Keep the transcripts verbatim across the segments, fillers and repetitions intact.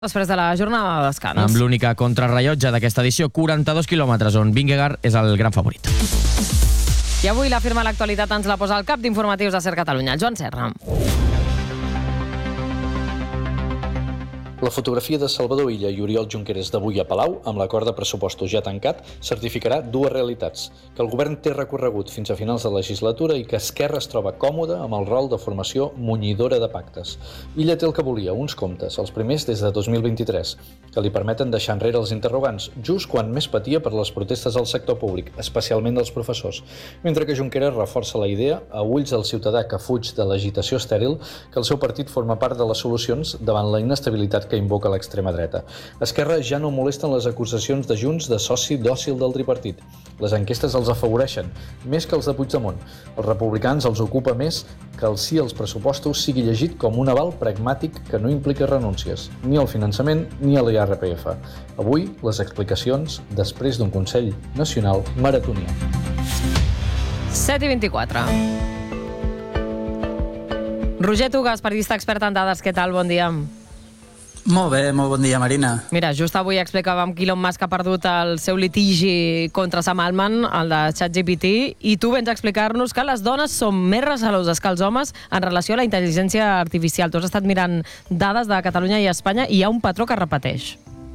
Després de la jornada de descans. Amb l'única contrarrellotge d'aquesta edició, quaranta-dos quilòmetres, on Vingegaard és el gran favorit. I avui la firma L'actualitat ens la posa al cap d'informatius de Ser Catalunya, el Joan Serra. La fotografia de Salvador Illa i Oriol Junqueras d'avui a Palau, amb l'acord de pressupostos ja tancat, certificarà dues realitats: que el govern té recorregut fins a finals de legislatura i que Esquerra es troba còmode amb el rol de formació munyidora de pactes. Illa té el que volia, uns comptes, els primers des de dos mil vint-i-tres, que li permeten deixar enrere els interrogants, just quan més patia per les protestes del sector públic, especialment dels professors, mentre que Junqueras reforça la idea, a ulls del ciutadà que fuig de l'agitació estèril, que el seu partit forma part de les solucions davant la inestabilitat que invoca l'extrema dreta. Esquerra ja no molesten les acusacions de Junts de soci dòcil del tripartit. Les enquestes els afavoreixen, més que els de Puigdemont. Els republicans els ocupa més que el sí als pressupostos sigui llegit com un aval pragmàtic que no implica renúncies, ni al finançament ni a l'I R P F. Avui, les explicacions després d'un Consell Nacional maratonià. set i vint-i-quatre. Roger Tugas, periodista expert en dades, què tal? Bon dia. Molt bé, molt bon dia, Marina. Mira, just avui explicàvem que Elon Musk ha perdut el seu litigi contra Sam Altman, el de ChatGPT, i tu vens a explicar-nos que les dones són més receloses que els homes en relació a la intel·ligència artificial. Tu has estat mirant dades de Catalunya i Espanya i hi ha un patró que repeteix.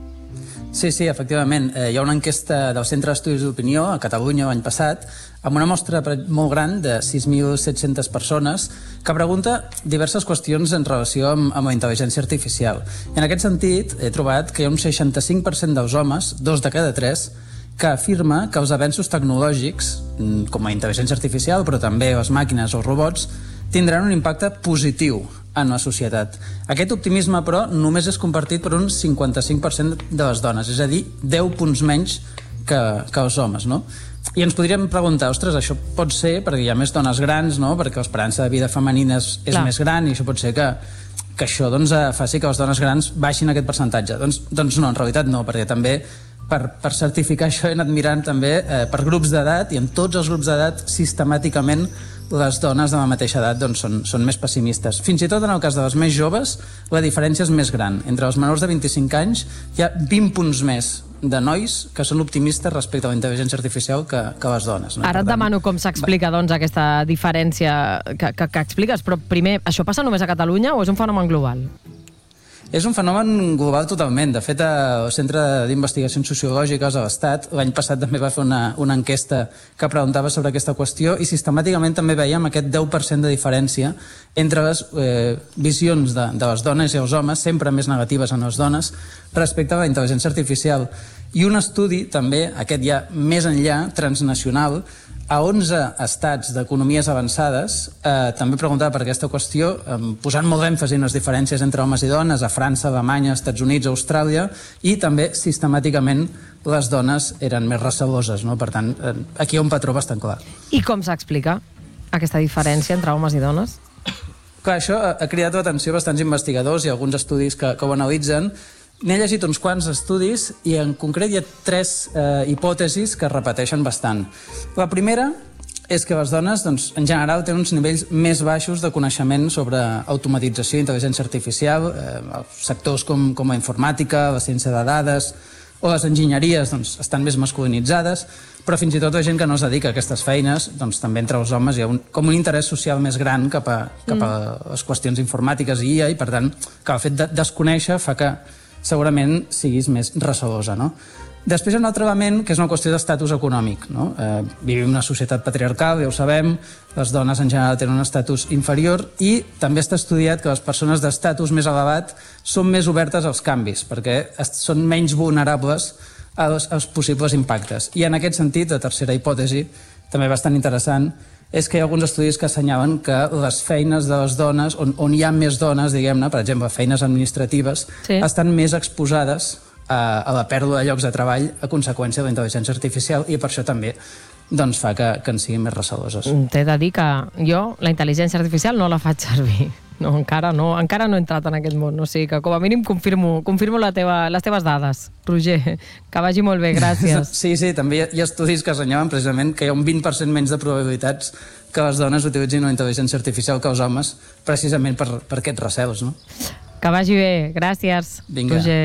Sí, sí, efectivament. Eh, hi ha una enquesta del Centre d'Estudis d'Opinió a Catalunya l'any passat amb una mostra molt gran de sis mil set-centes persones que pregunta diverses qüestions en relació amb, amb la intel·ligència artificial. I en aquest sentit, he trobat que hi ha un seixanta-cinc per cent dels homes, dos de cada tres, que afirma que els avenços tecnològics, com la intel·ligència artificial, però també les màquines o els robots, tindran un impacte positiu en la societat. Aquest optimisme, però, només és compartit per un cinquanta-cinc per cent de les dones, és a dir, deu punts menys que, que els homes, no? I ens podríem preguntar, ostres, això pot ser perquè hi ha més dones grans, no? Perquè l'esperança de vida femenina és, és més gran i això pot ser que, que això doncs, faci que les dones grans baixin aquest percentatge. Doncs, doncs no, en realitat no, perquè també per, per certificar això he anat mirant també eh, per grups d'edat i en tots els grups d'edat sistemàticament les dones de la mateixa edat doncs, són, són més pessimistes. Fins i tot en el cas de les més joves, la diferència és més gran. Entre els menors de vint-i-cinc anys hi ha vint punts més de nois que són optimistes respecte a la intel·ligència artificial que, que les dones. No? Ara et demano com s'explica doncs, aquesta diferència que, que, que expliques, però primer, això passa només a Catalunya o és un fenomen global? És un fenomen global totalment. De fet, el Centre d'Investigacions Sociològiques a l'Estat l'any passat també va fer una, una enquesta que preguntava sobre aquesta qüestió i sistemàticament també veiem aquest deu per cent de diferència entre les eh, visions de, de les dones i els homes, sempre més negatives en les dones, respecte a la intel·ligència artificial. I un estudi també, aquest ja més enllà, transnacional, a onze estats d'economies avançades, eh, també preguntava per aquesta qüestió, eh, posant molt d'èmfasi en les diferències entre homes i dones, a França, Alemanya, Estats Units, Austràlia, i també sistemàticament les dones eren més receloses, no? Per tant, eh, aquí hi ha un patró bastant clar. I com s'explica aquesta diferència entre homes i dones? Clar, això ha cridat l'atenció bastants investigadors i alguns estudis que, que ho analitzen. N'he llegit uns quants estudis i en concret hi ha tres eh, hipòtesis que es repeteixen bastant. La primera és que les dones, doncs, en general, tenen uns nivells més baixos de coneixement sobre automatització i intel·ligència artificial, eh, sectors com, com la informàtica, la ciència de dades o les enginyeries doncs, estan més masculinitzades, però fins i tot la gent que no es dedica a aquestes feines, doncs, també entre els homes hi ha un, com un interès social més gran cap a, cap a les qüestions informàtiques i I A, i per tant, que el fet de desconèixer fa que segurament siguis més recelosa, no? Després hi ha un altre element que és una qüestió d'estatus econòmic, no? Eh, vivim en una societat patriarcal, ja ho sabem, les dones en general tenen un estatus inferior i també està estudiat que les persones d'estatus més elevat són més obertes als canvis perquè són menys vulnerables als, als possibles impactes. I en aquest sentit, la tercera hipòtesi, també bastant interessant, és que hi ha alguns estudis que assenyalen que les feines de les dones, on, on hi ha més dones, diguem-ne, per exemple, feines administratives, sí, estan més exposades a, a la pèrdua de llocs de treball a conseqüència de la intel·ligència artificial i per això també doncs, fa que, que en siguin més receloses. T'he de dir que jo la intel·ligència artificial no la faig servir. No, encara no, encara no he entrat en aquest món, o sigui que com a mínim confirmo, confirmo la teva, les teves dades. Roger, que vagi molt bé, gràcies. Sí, sí, també hi ha estudis que assenyalen precisament que hi ha un vint per cent menys de probabilitats que les dones utilitzin una intel·ligència artificial que els homes, precisament per, per aquests recels, no? Que vagi bé. Gràcies, Vinga. Roger.